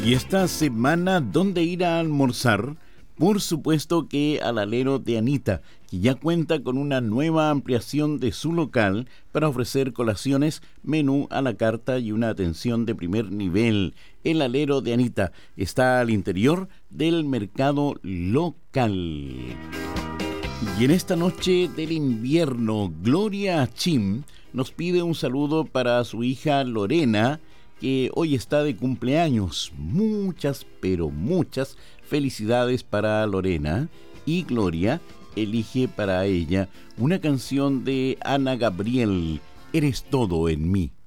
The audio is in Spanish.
Y esta semana, ¿dónde ir a almorzar? Por supuesto que al alero de Anita, que ya cuenta con una nueva ampliación de su local para ofrecer colaciones, menú a la carta y una atención de primer nivel. El alero de Anita está al interior del mercado local. Y en esta noche del invierno, Gloria Chim nos pide un saludo para su hija Lorena, que hoy está de cumpleaños. Muchas, pero muchas felicidades para Lorena. Y Gloria elige para ella una canción de Ana Gabriel, Eres todo en mí.